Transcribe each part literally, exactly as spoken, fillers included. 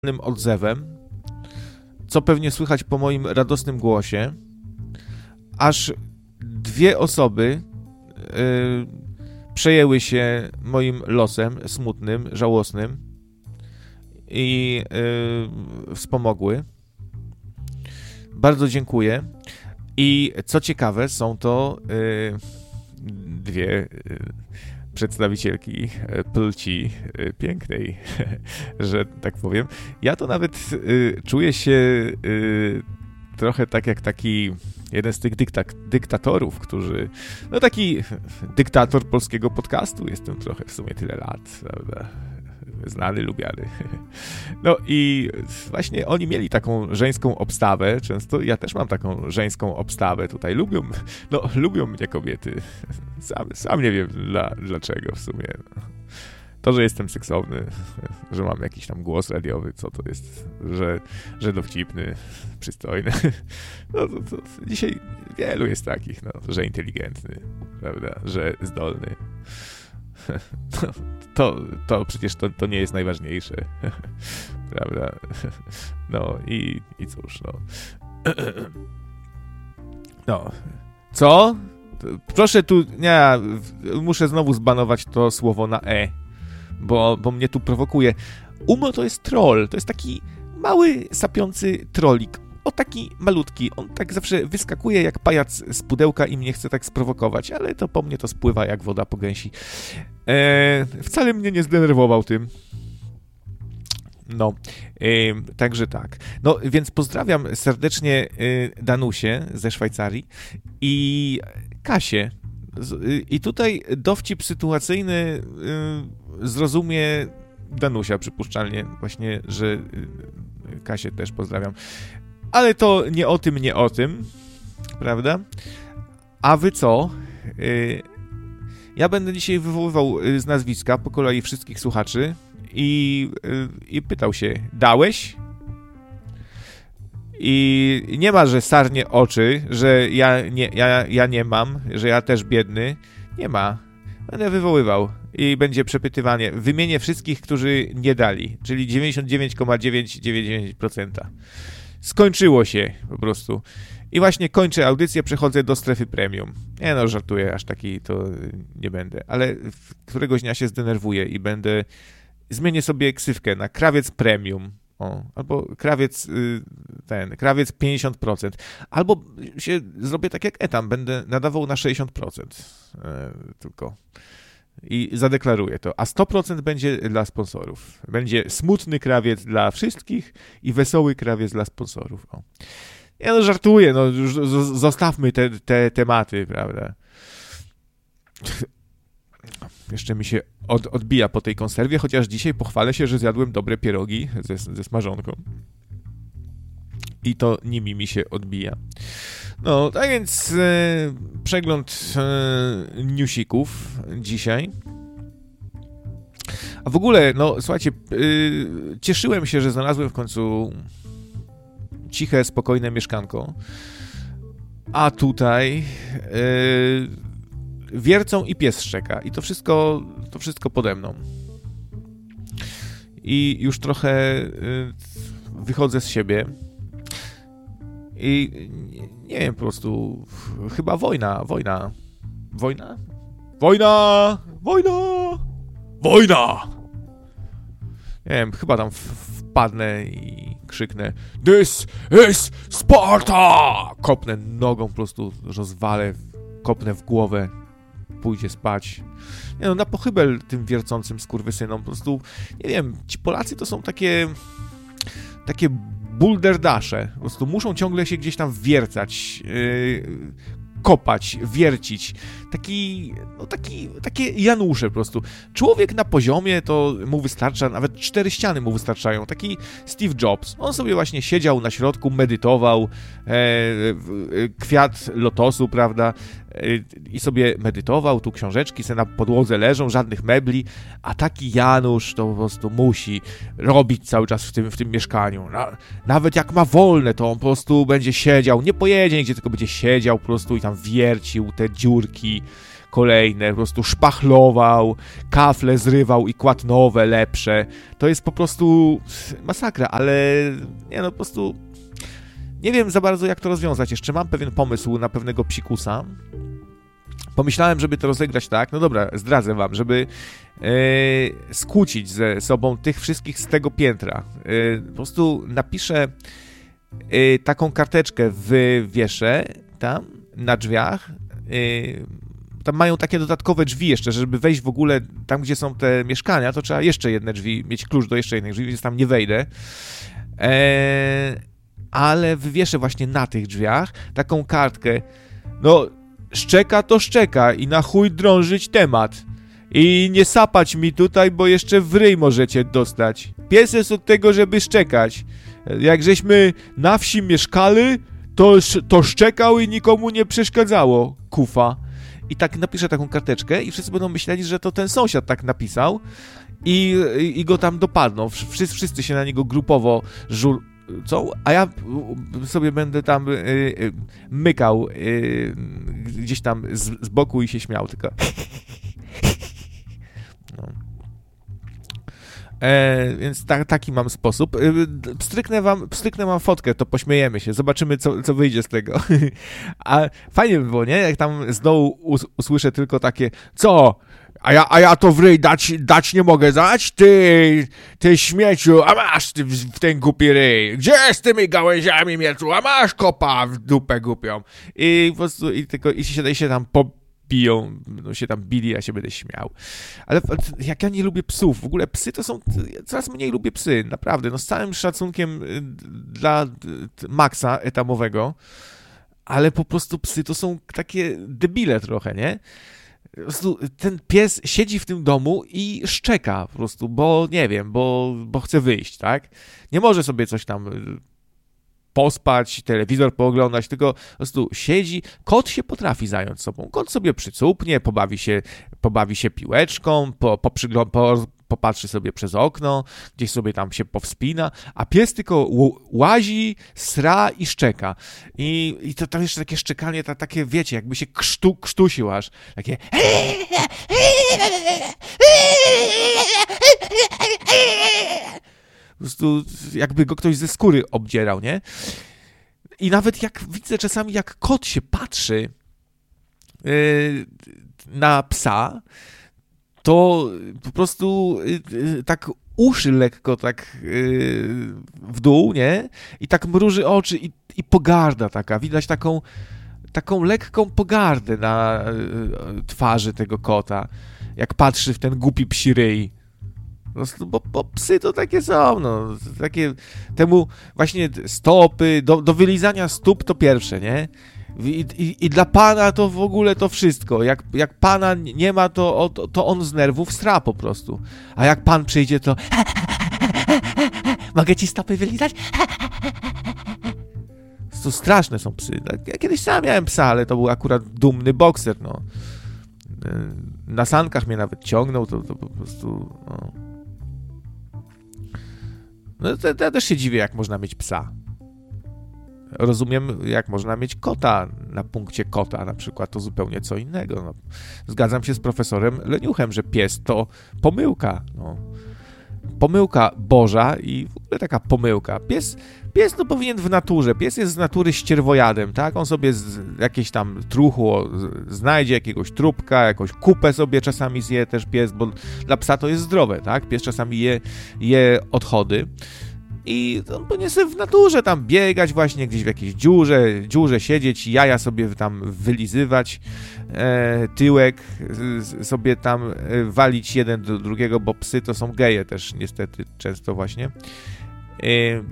odzewem, co pewnie słychać po moim radosnym głosie, aż dwie osoby yy, przejęły się moim losem smutnym, żałosnym i yy, wspomogły. Bardzo dziękuję. I co ciekawe, są to yy, dwie yy, przedstawicielki płci pięknej, że tak powiem. Ja to nawet y, czuję się y, trochę tak jak taki jeden z tych dykta- dyktatorów, którzy... No taki dyktator polskiego podcastu. Jestem trochę w sumie tyle lat, prawda? Znany, lubiany. No i właśnie oni mieli taką żeńską obstawę często. Ja też mam taką żeńską obstawę tutaj. Lubią, no lubią mnie kobiety. Sam, sam nie wiem dla, dlaczego w sumie. To, że jestem seksowny, że mam jakiś tam głos radiowy, co to jest, że, że dowcipny, przystojny. No to, to dzisiaj wielu jest takich, no, że inteligentny, prawda, że zdolny. To, to, to przecież to, to nie jest najważniejsze, prawda? No i, i cóż, no. No. Co? Proszę tu, nie, muszę znowu zbanować to słowo na e, bo, bo mnie tu prowokuje. Umo to jest troll, to jest taki mały, sapiący trollik. O, taki malutki. On tak zawsze wyskakuje jak pajac z pudełka i mnie chce tak sprowokować, ale to po mnie to spływa jak woda po gęsi. Eee, wcale mnie nie zdenerwował tym. No, eee, także tak. No, więc pozdrawiam serdecznie e, Danusię ze Szwajcarii i Kasię. I tutaj dowcip sytuacyjny e, zrozumie Danusia przypuszczalnie. Właśnie, że e, Kasię też pozdrawiam. Ale to nie o tym, nie o tym, prawda? A wy co? Yy, ja będę dzisiaj wywoływał z nazwiska po kolei wszystkich słuchaczy i, yy, i pytał się, dałeś? I nie ma, że sarnie oczy, że ja nie, ja, ja nie mam, że ja też biedny. Nie ma. Będę wywoływał i będzie przepytywanie. Wymienię wszystkich, którzy nie dali, czyli dziewięćdziesiąt dziewięć przecinek dziewięćset dziewięćdziesiąt dziewięć procent. Skończyło się po prostu. I właśnie kończę audycję, przechodzę do strefy premium. Nie no, żartuję, aż taki to nie będę. Ale któregoś dnia się zdenerwuję i będę... Zmienię sobie ksywkę na krawiec premium. O, albo krawiec ten, krawiec pięćdziesiąt procent. Albo się zrobię tak jak Etam, będę nadawał na sześćdziesiąt procent. E, tylko... I zadeklaruję to. A sto procent będzie dla sponsorów. Będzie smutny krawiec dla wszystkich i wesoły krawiec dla sponsorów. O. Ja no żartuję, no już zostawmy te, te tematy, prawda. Jeszcze mi się od, odbija po tej konserwie, chociaż dzisiaj pochwalę się, że zjadłem dobre pierogi ze, ze smażonką. I to nimi mi się odbija. No, tak więc e, przegląd e, newsików dzisiaj. A w ogóle, no słuchajcie, e, cieszyłem się, że znalazłem w końcu ciche, spokojne mieszkanko. A tutaj e, wiercą i pies szczeka. I to wszystko, to wszystko pode mną. I już trochę e, wychodzę z siebie. I nie wiem, po prostu chyba wojna, wojna, wojna, wojna, wojna, wojna. Nie wiem, chyba tam wpadnę i krzyknę This is Sparta! Kopnę nogą, po prostu rozwalę, kopnę w głowę, pójdzie spać. Nie no, na pochybel tym wiercącym skurwysynom, po prostu, nie wiem, ci Polacy to są takie, takie bulderdasze. Po prostu muszą ciągle się gdzieś tam wiercać, yy, kopać, wiercić. Taki, no taki, takie Janusze po prostu. Człowiek na poziomie to mu wystarcza, nawet cztery ściany mu wystarczają. Taki Steve Jobs. On sobie właśnie siedział na środku, medytował, e, kwiat lotosu, prawda, e, i sobie medytował, tu książeczki se na podłodze leżą, żadnych mebli, a taki Janusz to po prostu musi robić cały czas w tym, w tym mieszkaniu. Na, nawet jak ma wolne, to on po prostu będzie siedział, nie pojedzie nigdzie, tylko będzie siedział po prostu i tam wiercił te dziurki, kolejne, po prostu szpachlował, kafle zrywał i kładł nowe, lepsze. To jest po prostu masakra, ale nie no, po prostu nie wiem za bardzo, jak to rozwiązać. Jeszcze mam pewien pomysł na pewnego psikusa. Pomyślałem, żeby to rozegrać tak, no dobra, zdradzę wam, żeby e, skłócić ze sobą tych wszystkich z tego piętra. E, po prostu napiszę e, taką karteczkę w wieszę tam na drzwiach. E, tam mają takie dodatkowe drzwi jeszcze, żeby wejść w ogóle tam, gdzie są te mieszkania, to trzeba jeszcze jedne drzwi, mieć klucz do jeszcze jednych drzwi, więc tam nie wejdę. E, ale wywieszę właśnie na tych drzwiach taką kartkę, no szczeka to szczeka i na chuj drążyć temat. I nie sapać mi tutaj, bo jeszcze w ryj możecie dostać. Pies jest od tego, żeby szczekać. Jak żeśmy na wsi mieszkali, to, to szczekał i nikomu nie przeszkadzało. Kufa. I tak napiszę taką karteczkę i wszyscy będą myśleli, że to ten sąsiad tak napisał i, i, i go tam dopadną. Wszyscy, wszyscy się na niego grupowo żul... Co? A ja sobie będę tam y, y, mykał y, gdzieś tam z, z boku i się śmiał tylko. No. E, więc ta, taki mam sposób. Pstryknę wam, pstryknę wam fotkę, to pośmiejemy się, zobaczymy, co, co wyjdzie z tego. A fajnie by było, nie? Jak tam z dołu us, usłyszę tylko takie, co? A ja, a ja to w ryj dać, dać nie mogę dać? Ty, ty śmieciu, a masz ty w, w ten głupi ryj. Gdzie z tymi gałęziami, mieczu? A masz kopa w dupę głupią. I po prostu, i tylko, i się, i się tam pobiją, no się tam bili, ja się będę śmiał. Ale jak ja nie lubię psów, w ogóle psy to są, coraz mniej lubię psy, naprawdę, no z całym szacunkiem dla Maxa etamowego, ale po prostu psy to są takie debile trochę, nie? Po prostu ten pies siedzi w tym domu i szczeka po prostu, bo nie wiem, bo, bo chce wyjść, tak? Nie może sobie coś tam pospać, telewizor pooglądać, tylko po prostu siedzi. Kot się potrafi zająć sobą. Kot sobie przycupnie, pobawi się, pobawi się piłeczką, po, po, po, popatrzy sobie przez okno, gdzieś sobie tam się powspina, a pies tylko łazi, sra i szczeka. I, i to tam jeszcze takie szczekanie, to, takie, wiecie, jakby się krztu, krztusił aż. Takie... Po prostu jakby go ktoś ze skóry obdzierał, nie? I nawet jak widzę czasami, jak kot się patrzy yy, na psa, to po prostu yy, tak uszy lekko tak yy, w dół, nie? I tak mruży oczy i, i pogarda taka. Widać taką, taką lekką pogardę na yy, twarzy tego kota, jak patrzy w ten głupi psi ryj. No, bo, bo psy to takie są, no, takie, temu właśnie stopy, do, do wylizania stóp to pierwsze, nie? I, i, i dla pana to w ogóle to wszystko, jak, jak pana nie ma, to, to, to on z nerwów sra po prostu, a jak pan przyjdzie, to mogę ci stopy wylizać? To straszne są psy. Ja kiedyś sam miałem psa, ale to był akurat dumny bokser, no. Na sankach mnie nawet ciągnął, to, to po prostu, no. No to, to ja też się dziwię, jak można mieć psa. Rozumiem, jak można mieć kota na punkcie kota, na przykład, to zupełnie co innego. No, zgadzam się z profesorem Leniuchem, że pies to pomyłka. No. Pomyłka Boża i w ogóle taka pomyłka. Pies, pies to powinien w naturze. Pies jest z natury ścierwojadem, tak? On sobie z, jakieś tam truchło z, znajdzie, jakiegoś trupka, jakąś kupę sobie czasami zje też pies, bo dla psa to jest zdrowe, tak? Pies czasami je, je odchody. I on powinien sobie w naturze tam biegać właśnie gdzieś w jakiejś dziurze, dziurze siedzieć, jaja sobie tam wylizywać, e, tyłek e, sobie tam e, walić jeden do drugiego, bo psy to są geje też niestety często właśnie. E,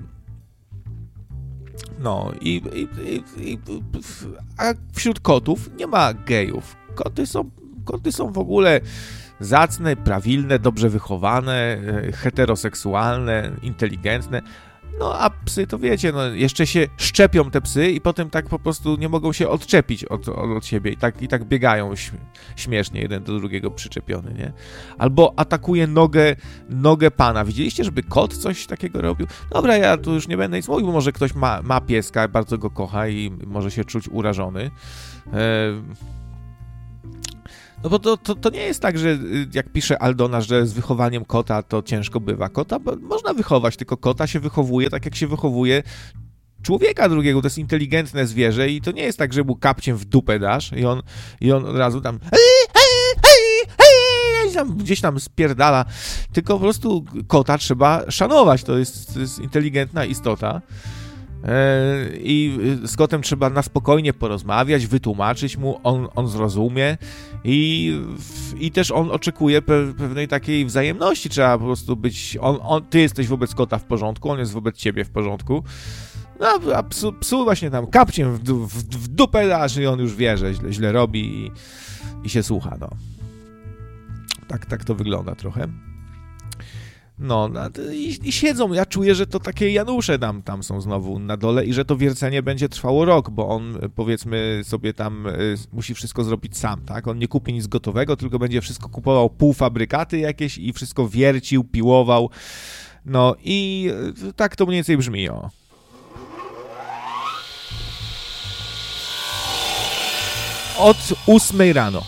no i, i, i, i a wśród kotów nie ma gejów. Koty są, koty są w ogóle zacne, prawilne, dobrze wychowane, heteroseksualne, inteligentne. No a psy to wiecie, no jeszcze się szczepią te psy i potem tak po prostu nie mogą się odczepić od, od, od siebie i tak, i tak biegają śmiesznie jeden do drugiego przyczepiony, nie? Albo atakuje nogę, nogę pana. Widzieliście, żeby kot coś takiego robił? Dobra, ja tu już nie będę nic mówił, bo może ktoś ma, ma pieska, bardzo go kocha i może się czuć urażony. E... No bo to, to, to nie jest tak, że jak pisze Aldona, że z wychowaniem kota to ciężko bywa. Kota można wychować, tylko kota się wychowuje tak, jak się wychowuje człowieka drugiego. To jest inteligentne zwierzę i to nie jest tak, że mu kapciem w dupę dasz i on, i on od razu tam gdzieś tam spierdala. Tylko po prostu kota trzeba szanować. To jest, to jest inteligentna istota. I z kotem trzeba na spokojnie porozmawiać, wytłumaczyć mu, on, on zrozumie i, i też on oczekuje pe, pewnej takiej wzajemności, trzeba po prostu być, on, on, ty jesteś wobec kota w porządku, on jest wobec ciebie w porządku, no a psu, psu właśnie tam kapciem w, w, w dupę dasz i on już wie, że źle, źle robi i, i się słucha, no. Tak, tak to wygląda trochę. No, i, i siedzą, ja czuję, że to takie Janusze tam, tam są znowu na dole i że to wiercenie będzie trwało rok, bo on, powiedzmy sobie tam, y, musi wszystko zrobić sam, tak? On nie kupi nic gotowego, tylko będzie wszystko kupował, półfabrykaty jakieś i wszystko wiercił, piłował, no i y, tak to mniej więcej brzmi, o. Od ósmej rano.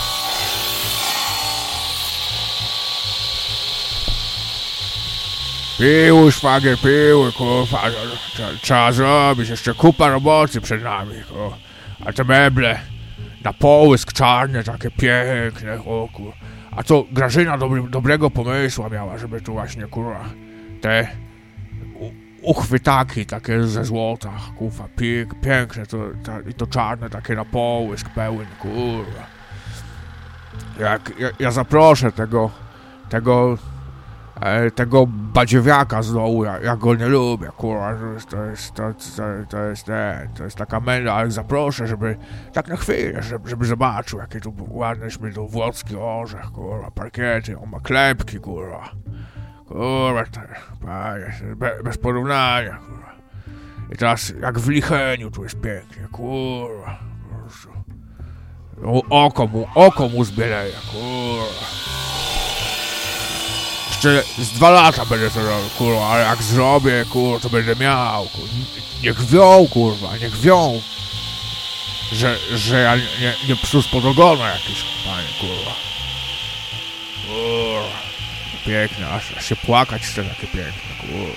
Piły, szwagier, piły, kurwa, trzeba zrobić, jeszcze kupa roboty przed nami, kurwa. A te meble na połysk czarne, takie piękne, o kurwa. A to Grażyna dobry, dobrego pomysłu miała, żeby tu właśnie, kurwa, te uchwytaki takie ze złota, kurwa, pięk, piękne, to, ta, i to czarne, takie na połysk pełen, kurwa. Jak, ja, ja zaproszę tego, tego... tego badziewiaka z dołu, ja, ja go nie lubię, kurwa, to jest, to jest, to, to, to jest, nie, to jest taka męda, ale zaproszę, żeby, tak na chwilę, żeby, żeby zobaczył, jakie tu ładneśmy tu włocki orzech, kurwa, parkiety, on ma klepki, kurwa, kurwa, te, panie, be, bez porównania, kurwa, i teraz, jak w Licheniu tu jest pięknie, kurwa, po prostu, o, oko mu, oko mu zbieleje, kurwa. Z dwa lata będę to robił, kurwa, ale jak zrobię, kurwa, to będę miał, kurwa. Niech wią, kurwa, niech wią, że, że ja nie, nie psu spod ogona jakiś, panie, kurwa. Kurwa, piękne, aż, aż się płakać chce takie piękne, kurwa.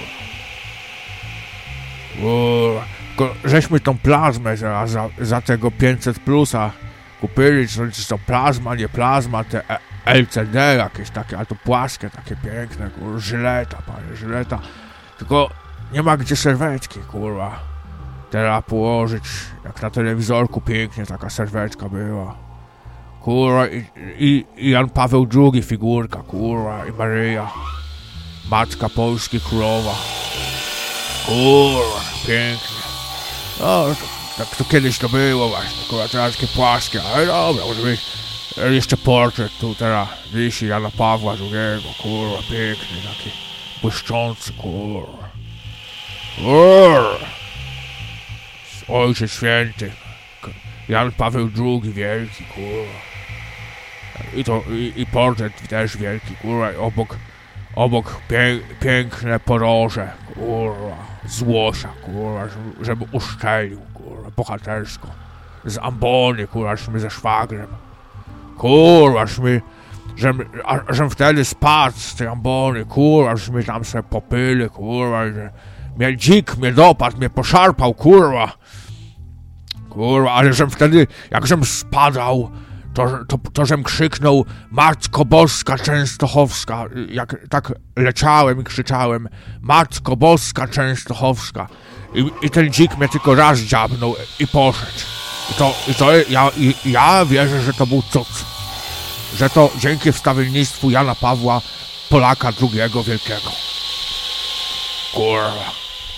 Kurwa, tylko żeśmy tą plazmę za, za, za tego pięćset plusa kupili, czy to plazma, nie plazma, te L C D jakieś takie, ale to płaskie, takie piękne, kurwa, żyleta, panie, żyleta. Tylko nie ma gdzie serwetki, kurwa. Teraz położyć, jak na telewizorku pięknie taka serwetka była. Kurwa, i, i, i Jan Paweł drugi figurka, kurwa, i Maryja. Matka Polski Królowa. Kurwa, pięknie. No, to, tak to kiedyś to było właśnie, kurwa, teraz takie płaskie, ale dobra, może być. Jeszcze portret tu teraz wisi Jana Pawła drugiego, kurwa, piękny, taki błyszczący, kurwa. Kurwa. Ojciec Święty, Jan Paweł drugi wielki, kurwa. I to, i, i portret też wielki, kurwa, i obok, obok pię, piękne poroże, kurwa, z łosia, kurwa, żeby, żeby uszczelił, kurwa, bohatersko. Z ambony, kurwa, żeśmy ze szwagrem. Kurwa, żeśmy, żem, a, żem wtedy spadł z tej ambony, kurwa, żeśmy tam sobie popyli, kurwa, że mnie dzik mnie dopadł, mnie poszarpał, kurwa. Kurwa, ale żem wtedy, jak żem spadał, to, to, to żem krzyknął Matko Boska Częstochowska, jak tak leciałem i krzyczałem Matko Boska Częstochowska. I, i ten dzik mnie tylko raz dziabnął i poszedł. I to, i to ja, i, ja wierzę, że to był cud. Że to dzięki wstawiennictwu Jana Pawła, Polaka drugiego wielkiego. Kurwa.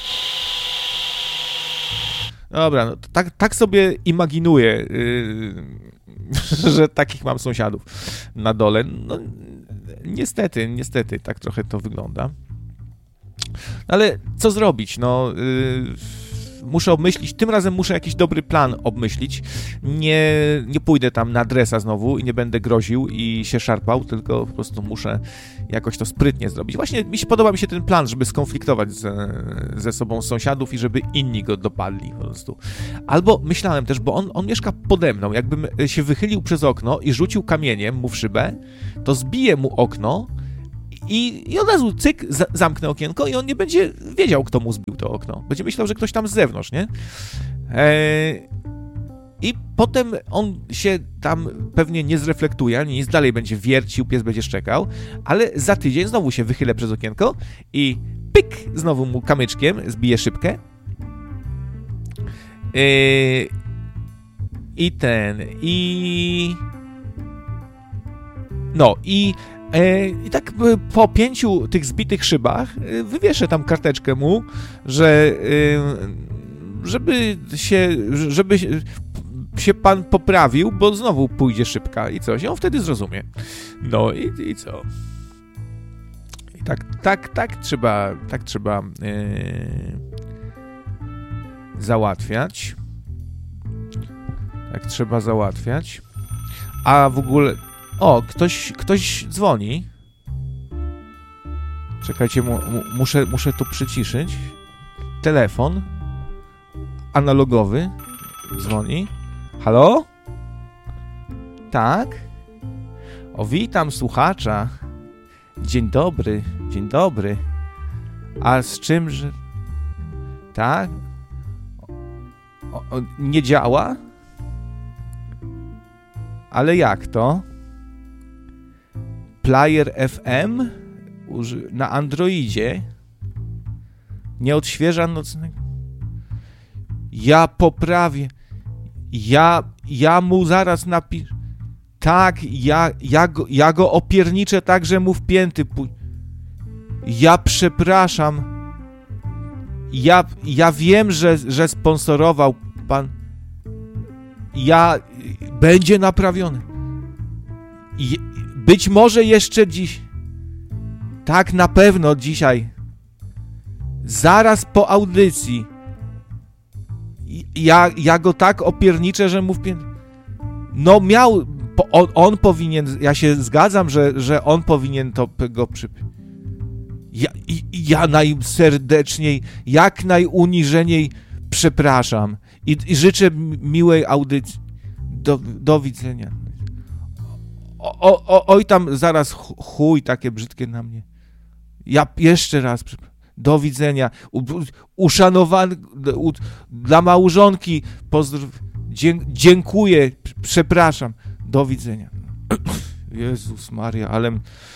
Dobra, no tak, tak sobie imaginuję, yy, że takich mam sąsiadów na dole. No niestety, niestety, tak trochę to wygląda. Ale co zrobić? No... Yy, muszę obmyślić, tym razem muszę jakiś dobry plan obmyślić. Nie, nie pójdę tam na dresa znowu i nie będę groził i się szarpał, tylko po prostu muszę jakoś to sprytnie zrobić. Właśnie mi się, podoba mi się ten plan, żeby skonfliktować ze, ze sobą sąsiadów i żeby inni go dopadli po prostu. Albo myślałem też, bo on, on mieszka pode mną, jakbym się wychylił przez okno i rzucił kamieniem mu w szybę, to zbije mu okno i, i od razu cyk, za, zamknę okienko i on nie będzie wiedział, kto mu zbił to okno. Będzie myślał, że ktoś tam z zewnątrz, nie? Eee, I potem on się tam pewnie nie zreflektuje, ani nic, dalej będzie wiercił, pies będzie szczekał, ale za tydzień znowu się wychylę przez okienko i pyk, znowu mu kamyczkiem zbiję szybkę. Eee, I ten, i... No, i... I tak po pięciu tych zbitych szybach wywieszę tam karteczkę mu, że żeby się, żeby się pan poprawił, bo znowu pójdzie szybka i coś. I on wtedy zrozumie. No i, i co? I tak, tak, tak trzeba, tak trzeba yy, załatwiać. Tak trzeba załatwiać. A w ogóle... O, ktoś, ktoś dzwoni. Czekajcie, mu, mu, muszę, muszę to przyciszyć. Telefon analogowy dzwoni. Halo? Tak? O, witam słuchacza. Dzień dobry, dzień dobry. A z czym, że... Tak? O, o, nie działa? Ale jak to? Player F M na Androidzie nie odświeża nocnego. Ja poprawię. Ja, ja mu zaraz napiszę. Tak, ja, ja, go, ja go opierniczę tak, że mu w pięty pój... Ja przepraszam. Ja, ja wiem, że, że sponsorował pan. Ja... Będzie naprawiony. Je, być może jeszcze dziś. Tak, na pewno dzisiaj. Zaraz po audycji. Ja, ja go tak opierniczę, że mu w pię... No miał... On, on powinien... Ja się zgadzam, że, że on powinien to go przy... Ja, ja najserdeczniej, jak najuniżeniej przepraszam. I, i życzę miłej audycji. Do, do widzenia. O, o, o, oj tam zaraz chuj takie brzydkie na mnie. Ja jeszcze raz do widzenia. U, uszanowany u, dla małżonki pozdrow... Dzie, dziękuję, przepraszam. Do widzenia. Jezus Maria, ale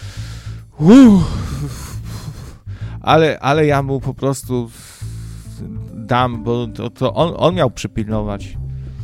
uff, ale ale ja mu po prostu dam, bo to, to on, on miał przypilnować.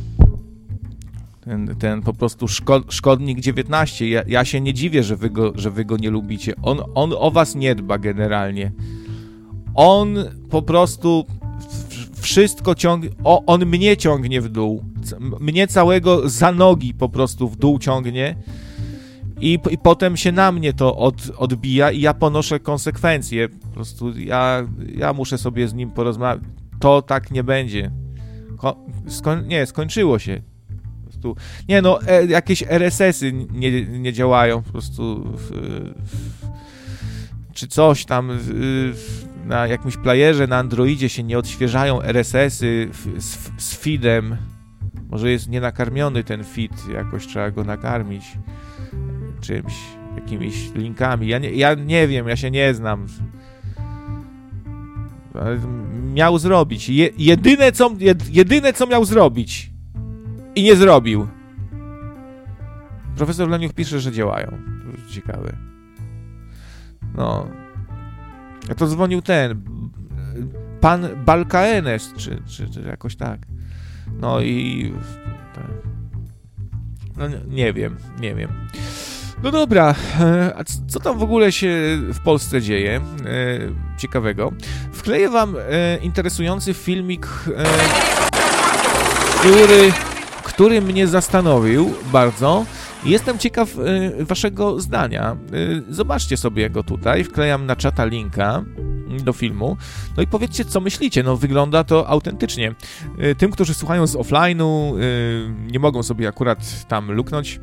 Ten, ten po prostu szko, szkodnik dziewiętnaście. Ja, ja się nie dziwię, że wy go, że wy go nie lubicie. On, on o was nie dba generalnie. On po prostu wszystko ciągnie... O, on mnie ciągnie w dół. Mnie całego za nogi po prostu w dół ciągnie. I, i potem się na mnie to od, odbija i ja ponoszę konsekwencje. Po prostu ja, ja muszę sobie z nim porozmawiać. To tak nie będzie. Ko skoń nie, skończyło się. Tu. Nie no, e, jakieś R S S-y nie, nie działają po prostu w, w, czy coś tam w, na jakimś playerze na Androidzie się nie odświeżają R S S-y w, z, z feedem. Może jest nienakarmiony ten feed, jakoś trzeba go nakarmić czymś, jakimiś linkami. Ja nie, ja nie wiem, ja się nie znam. Ale miał zrobić. Je, jedyne, co, jedyne co miał zrobić i nie zrobił. Profesor Leniuch pisze, że działają. Ciekawe. No. A to dzwonił ten pan Balkaenes, czy, czy, czy jakoś tak. No i... No nie, nie wiem, nie wiem. No dobra, a co tam w ogóle się w Polsce dzieje ciekawego? Wkleję wam interesujący filmik, który, który mnie zastanowił bardzo. Jestem ciekaw waszego zdania. Zobaczcie sobie go tutaj, wklejam na czata linka. do filmu. No i powiedzcie, co myślicie. No wygląda to autentycznie. Tym, którzy słuchają z offline'u, nie mogą sobie akurat tam luknąć,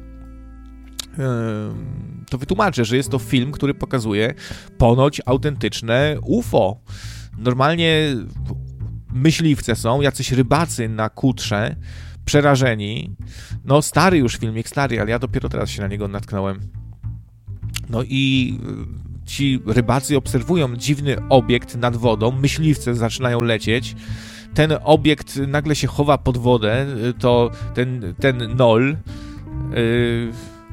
to wytłumaczę, że jest to film, który pokazuje ponoć autentyczne U F O. Normalnie myśliwce są, jacyś rybacy na kutrze, przerażeni. No stary już filmik, stary, ale ja dopiero teraz się na niego natknąłem. No i ci rybacy obserwują dziwny obiekt nad wodą, myśliwce zaczynają lecieć. Ten obiekt nagle się chowa pod wodę, to ten, ten nol... Yy,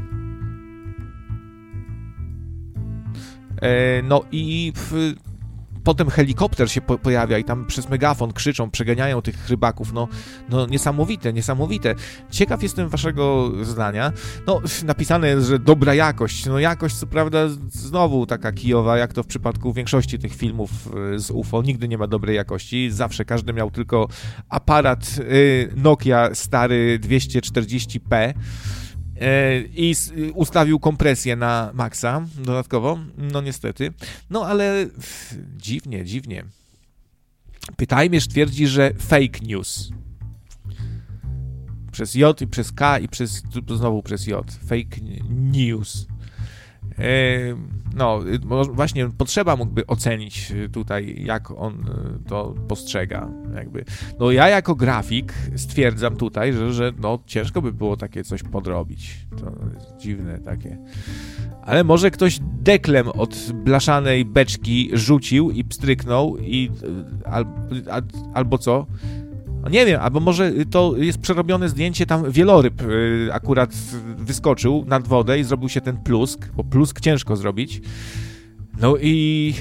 No i w, potem helikopter się po, pojawia i tam przez megafon krzyczą, przeganiają tych rybaków. No, no niesamowite, niesamowite. Ciekaw jestem waszego zdania. No, napisane jest, że dobra jakość. No jakość, co prawda, znowu taka kijowa, jak to w przypadku większości tych filmów z U F O. Nigdy nie ma dobrej jakości. Zawsze każdy miał tylko aparat y, Nokia stary dwieście czterdzieści p. I ustawił kompresję na maksa dodatkowo, no niestety. No ale dziwnie, dziwnie. Pytajmierz twierdzi, że fake news. Przez J i przez K i przez, znowu przez J. Fake news. No, właśnie potrzeba mógłby ocenić tutaj, jak on to postrzega. Jakby. No ja jako grafik stwierdzam tutaj, że, że no, ciężko by było takie coś podrobić. To jest dziwne takie. Ale może ktoś deklem od blaszanej beczki rzucił i pstryknął i al, al, albo co? No nie wiem, albo może to jest przerobione zdjęcie, tam wieloryb y, akurat wyskoczył nad wodę i zrobił się ten plusk, bo plusk ciężko zrobić. No i...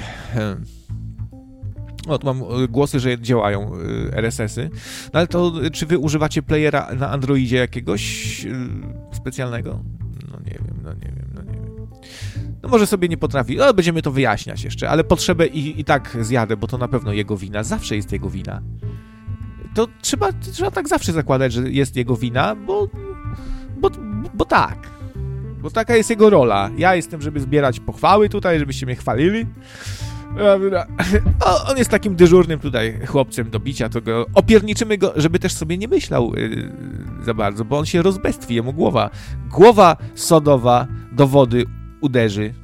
O, tu mam głosy, że działają R S S-y. No ale to czy wy używacie playera na Androidzie jakiegoś y, specjalnego? No nie wiem, no nie wiem, no nie wiem. No może sobie nie potrafi, no będziemy to wyjaśniać jeszcze, ale potrzebę i, i tak zjadę, bo to na pewno jego wina, zawsze jest jego wina. To trzeba, trzeba tak zawsze zakładać, że jest jego wina, bo, bo, bo tak. Bo taka jest jego rola. Ja jestem, żeby zbierać pochwały tutaj, żebyście mnie chwalili. O, on jest takim dyżurnym tutaj chłopcem do bicia, to go opierniczymy go, żeby też sobie nie myślał yy, za bardzo, bo on się rozbestwi, jemu głowa. Głowa sodowa do wody uderzy.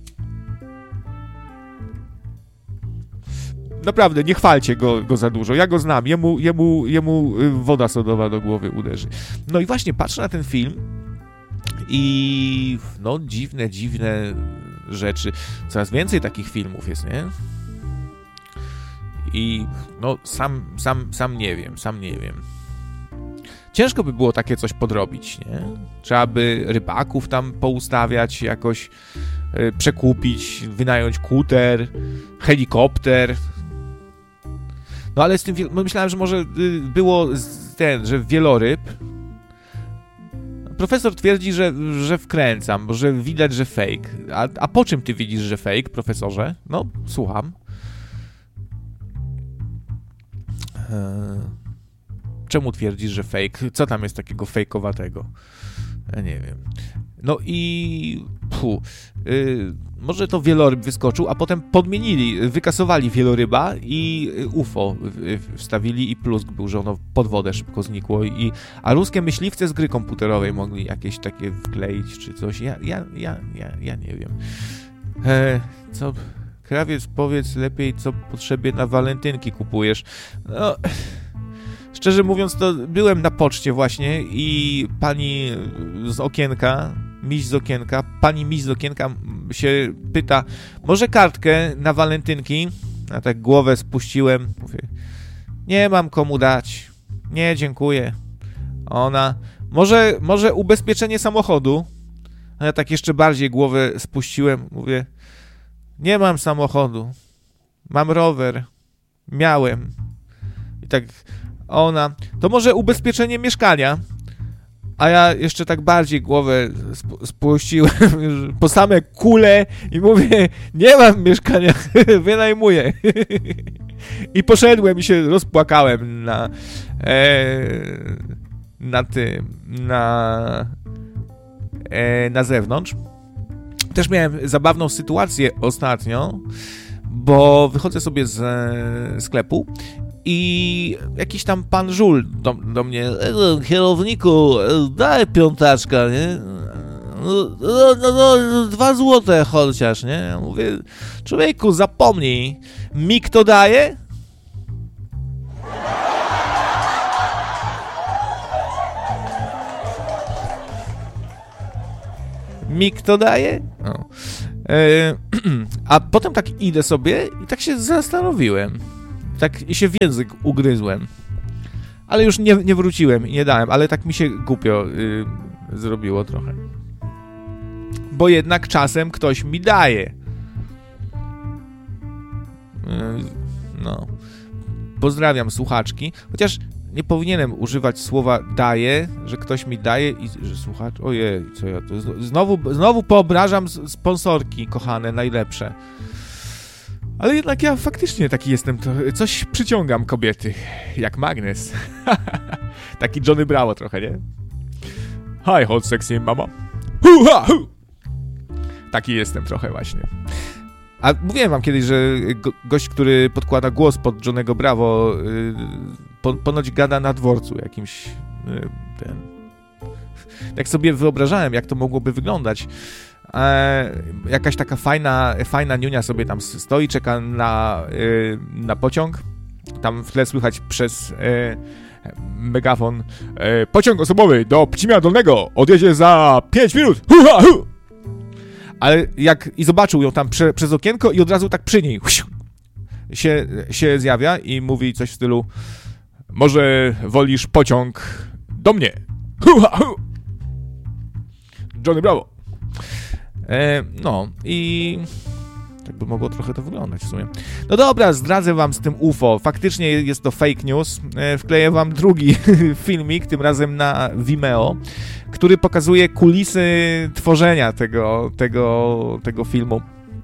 Naprawdę, nie chwalcie go, go za dużo. Ja go znam. Jemu, jemu, jemu woda sodowa do głowy uderzy. No i właśnie patrzę na ten film i no dziwne, dziwne rzeczy. Coraz więcej takich filmów jest, nie? I no sam, sam, sam nie wiem, sam nie wiem. Ciężko by było takie coś podrobić, nie? Trzeba by rybaków tam poustawiać, jakoś yy, przekupić, wynająć kuter, helikopter. No ale z tym, myślałem, że może było ten, że wieloryb. Profesor twierdzi, że, że wkręcam, że widać, że fake. A, a po czym ty widzisz, że fake, profesorze? No, słucham. Eee, czemu twierdzisz, że fake? Co tam jest takiego fejkowatego? Ja nie wiem. No i... Puh, yy, może to wieloryb wyskoczył, a potem podmienili, wykasowali wieloryba i U F O wstawili i plusk był, że ono pod wodę szybko znikło. I, a ruskie myśliwce z gry komputerowej mogli jakieś takie wkleić czy coś. Ja, ja, ja, ja, ja nie wiem. E, co... Krawiec, powiedz lepiej, co potrzebie na walentynki kupujesz. No... Szczerze mówiąc, to byłem na poczcie właśnie i pani z okienka, miś z okienka, pani miś z okienka się pyta, może kartkę na walentynki? Ja tak głowę spuściłem, mówię, nie mam komu dać, nie, dziękuję. Ona, może, może ubezpieczenie samochodu? A ja tak jeszcze bardziej głowę spuściłem, mówię, nie mam samochodu, mam rower, miałem. I tak... Ona, to może ubezpieczenie mieszkania? A ja jeszcze tak bardziej głowę sp- spuściłem po same kule i mówię, nie mam mieszkania, wynajmuję. I poszedłem i się rozpłakałem na e, na tym, na e, na zewnątrz. Też miałem zabawną sytuację ostatnio, bo wychodzę sobie z sklepu i jakiś tam pan żul do, do mnie, kierowniku, daj piątaczka, nie? No, no, no, no, dwa złote chociaż, nie? Ja mówię, człowieku, zapomnij, mi kto daje? Mi kto daje? No. E, a potem tak idę sobie i tak się zastanowiłem. Tak się w język ugryzłem. Ale już nie, nie wróciłem i nie dałem, ale tak mi się głupio y, zrobiło trochę. Bo jednak czasem ktoś mi daje. Y, no. Pozdrawiam słuchaczki. Chociaż nie powinienem używać słowa daje, że ktoś mi daje i że słuchacz... Ojej, co ja to... Znowu, znowu poobrażam sponsorki, kochane, najlepsze. Ale jednak ja faktycznie taki jestem, to coś przyciągam kobiety, jak magnes. Taki Johnny Bravo trochę, nie? Hi, hot sexy mama. Hu, ha, hu. Taki jestem trochę właśnie. A mówiłem wam kiedyś, że go, gość, który podkłada głos pod Johnny'ego Bravo, yy, po, ponoć gada na dworcu jakimś, yy, ten... Jak sobie wyobrażałem, jak to mogłoby wyglądać, e, jakaś taka fajna, fajna niunia sobie tam stoi, czeka na, yy, na pociąg, tam w tle słychać przez yy, megafon yy, pociąg osobowy do Pcimia Dolnego odjedzie za pięć minut, hu, ha, hu. Ale jak i zobaczył ją tam prze, przez okienko i od razu tak przy niej się, się zjawia i mówi coś w stylu: może wolisz pociąg do mnie? Hu, ha, hu. Johnny Bravo. E, no i tak by mogło trochę to wyglądać w sumie. No dobra, zdradzę wam z tym U F O. Faktycznie jest to fake news. E, wkleję wam drugi filmik, tym razem na Vimeo, który pokazuje kulisy tworzenia tego, tego, tego filmu.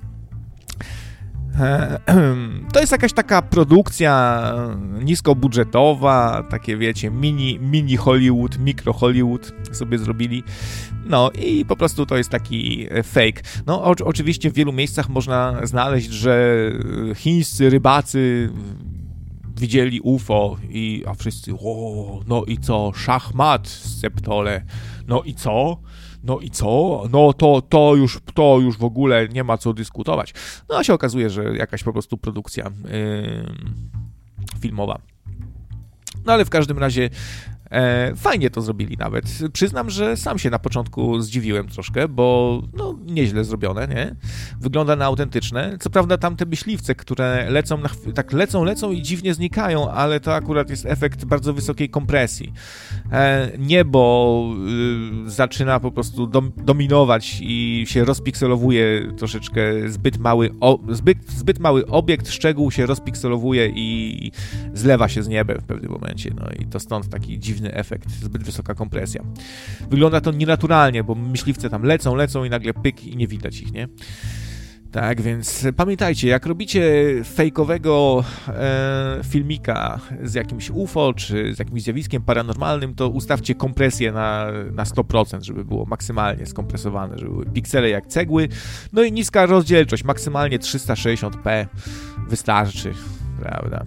To jest jakaś taka produkcja niskobudżetowa, takie wiecie, mini, mini Hollywood, mikro Hollywood sobie zrobili. No i po prostu to jest taki fake. No o, oczywiście w wielu miejscach można znaleźć, że chińscy rybacy widzieli U F O i a wszyscy, o, no i co, szachmat, sceptole, no i co? No i co? No to, to, już, to już w ogóle nie ma co dyskutować. No a się okazuje, że jakaś po prostu produkcja yy, filmowa. No ale w każdym razie e, fajnie to zrobili nawet. Przyznam, że sam się na początku zdziwiłem troszkę, bo no nieźle zrobione, nie? Wygląda na autentyczne. Co prawda tam te myśliwce, które lecą, na, tak lecą, lecą i dziwnie znikają, ale to akurat jest efekt bardzo wysokiej kompresji. E, niebo y, zaczyna po prostu dom, dominować i się rozpikselowuje troszeczkę zbyt mały, o, zbyt, zbyt mały obiekt, szczegół się rozpikselowuje i zlewa się z niebem w pewnym momencie. No i to stąd taki dziwny efekt, zbyt wysoka kompresja. Wygląda to nienaturalnie, bo myśliwce tam lecą, lecą i nagle pyk i nie widać ich, nie? Tak, więc pamiętajcie, jak robicie fejkowego e, filmika z jakimś U F O, czy z jakimś zjawiskiem paranormalnym, to ustawcie kompresję na, na sto procent, żeby było maksymalnie skompresowane, żeby były piksele jak cegły, no i niska rozdzielczość, maksymalnie trzysta sześćdziesiąt p wystarczy, prawda?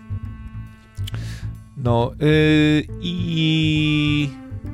No yy, i...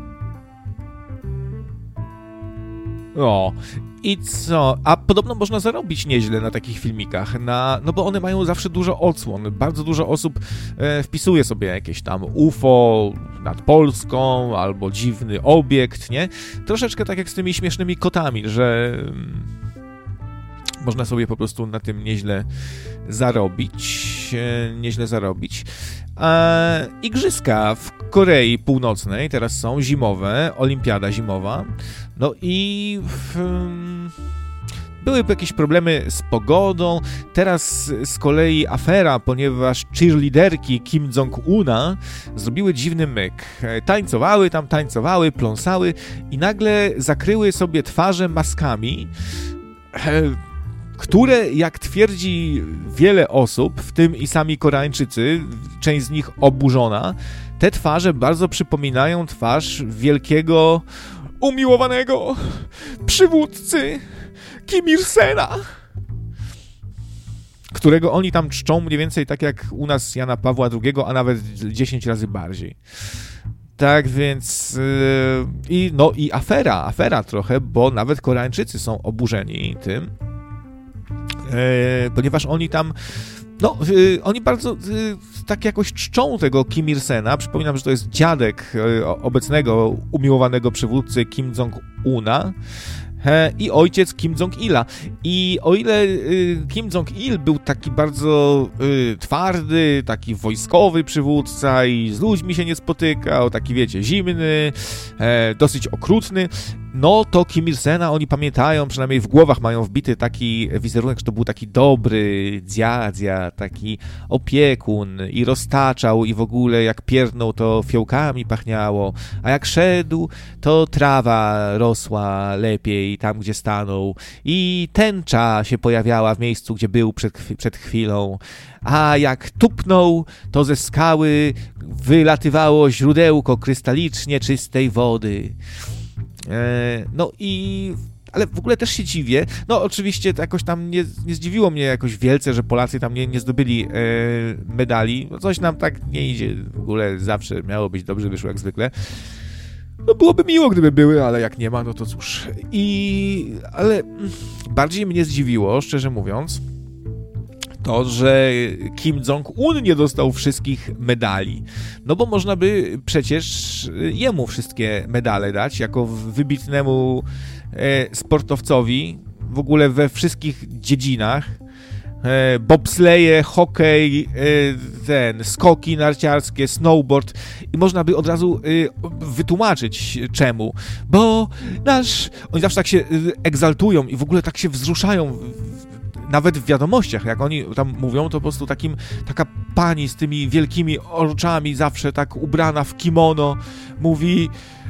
O, i co? A podobno można zarobić nieźle na takich filmikach, na, no bo one mają zawsze dużo odsłon. Bardzo dużo osób e, wpisuje sobie jakieś tam U F O nad Polską, albo dziwny obiekt, nie? Troszeczkę tak jak z tymi śmiesznymi kotami, że mm, można sobie po prostu na tym nieźle zarobić, e, nieźle zarobić. E, igrzyska w Korei Północnej teraz są zimowe, olimpiada zimowa. No i w, były jakieś problemy z pogodą. Teraz z kolei afera, ponieważ cheerleaderki Kim Jong-una zrobiły dziwny myk. Tańcowały tam, tańcowały, pląsały i nagle zakryły sobie twarze maskami, które, jak twierdzi wiele osób, w tym i sami Koreańczycy, część z nich oburzona, te twarze bardzo przypominają twarz wielkiego, umiłowanego przywódcy Kim Il-sena. którego oni tam czczą mniej więcej tak jak u nas Jana Pawła drugiego, a nawet dziesięć razy bardziej. Tak więc yy, i no i afera, afera trochę, bo nawet Koreańczycy są oburzeni tym, yy, ponieważ oni tam, no yy, oni bardzo yy, tak jakoś czczą tego Kim Il-sena. Przypominam, że to jest dziadek yy, obecnego umiłowanego przywódcy Kim Jong-una i ojciec Kim Jong-ila. I o ile y, Kim Jong-il był taki bardzo y, twardy, taki wojskowy przywódca i z ludźmi się nie spotykał, taki wiecie, zimny, e, dosyć okrutny, no to Kim Il-sena oni pamiętają, przynajmniej w głowach mają wbity taki wizerunek, że to był taki dobry dziadzia, taki opiekun i roztaczał i w ogóle jak pierdnął to fiołkami pachniało, a jak szedł to trawa rosła lepiej tam, gdzie stanął i tęcza się pojawiała w miejscu, gdzie był przed, przed chwilą, a jak tupnął, to ze skały wylatywało źródełko krystalicznie czystej wody. No i... ale w ogóle też się dziwię. No oczywiście to jakoś tam nie, nie zdziwiło mnie jakoś wielce, że Polacy tam nie, nie zdobyli e, medali. No coś nam tak nie idzie. W ogóle zawsze miało być dobrze, wyszło jak zwykle. No byłoby miło, gdyby były, ale jak nie ma, no to cóż. I... ale bardziej mnie zdziwiło, szczerze mówiąc, to, że Kim Jong-un nie dostał wszystkich medali. No bo można by przecież jemu wszystkie medale dać, jako wybitnemu e, sportowcowi, w ogóle we wszystkich dziedzinach. E, bobsleje, hokej, e, ten, skoki narciarskie, snowboard i można by od razu e, wytłumaczyć czemu. Bo nasz... oni zawsze tak się egzaltują i w ogóle tak się wzruszają nawet w wiadomościach, jak oni tam mówią, to po prostu takim, taka pani z tymi wielkimi oczami, zawsze tak ubrana w kimono, mówi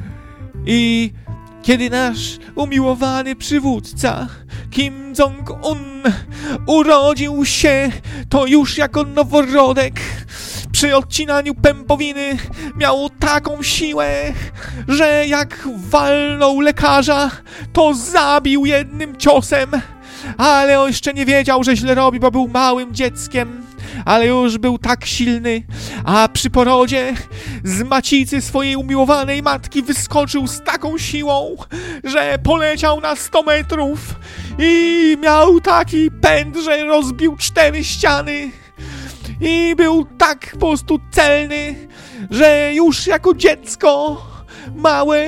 i kiedy nasz umiłowany przywódca Kim Jong-un urodził się, to już jako noworodek przy odcinaniu pępowiny miał taką siłę, że jak walnął lekarza, to zabił jednym ciosem. Ale on jeszcze nie wiedział, że źle robi, bo był małym dzieckiem, ale już był tak silny, a przy porodzie z macicy swojej umiłowanej matki wyskoczył z taką siłą, że poleciał na sto metrów i miał taki pęd, że rozbił cztery ściany i był tak po prostu celny, że już jako dziecko małe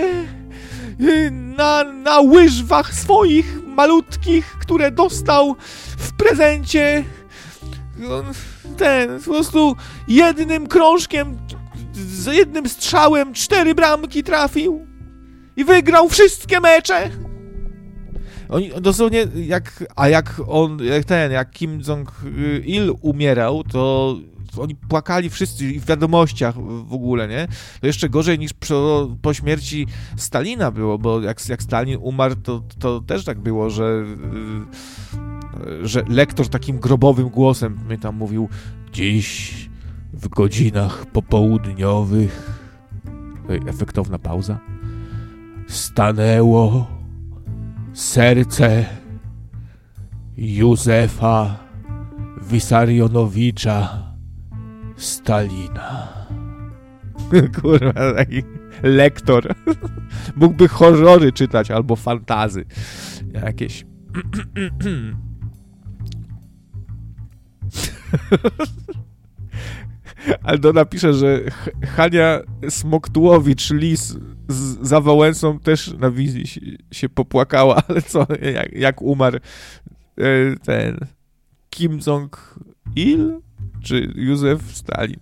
na, na łyżwach swoich malutkich, które dostał w prezencie, ten, po prostu jednym krążkiem, z jednym strzałem cztery bramki trafił i wygrał wszystkie mecze. Oni dosłownie, jak, a jak on, jak ten, jak Kim Jong-il umierał, to oni płakali wszyscy i w wiadomościach w ogóle, nie? To jeszcze gorzej niż po, po śmierci Stalina było, bo jak, jak Stalin umarł, to, to też tak było, że, że lektor takim grobowym głosem mi tam mówił: dziś w godzinach popołudniowych, efektowna pauza, stanęło serce Józefa Wissarionowicza Stalina. Kurwa, taki lektor. Mógłby horrory czytać albo fantazy jakieś. Aldona pisze, że Hania Smoktułowicz-Lis z za Wałęsą też na wizji się, się popłakała, ale co, jak, jak umarł ten Kim Jong-il czy Józef Stalin?